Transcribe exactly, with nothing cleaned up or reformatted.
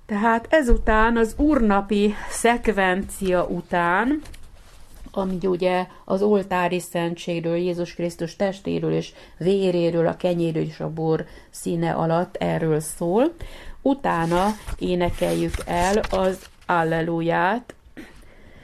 Tehát ezután az úrnapi szekvencia után, ami ugye az oltári szentségről, Jézus Krisztus testéről és véréről, a kenyéről és a bor színe alatt erről szól. Utána énekeljük el az Alleluját,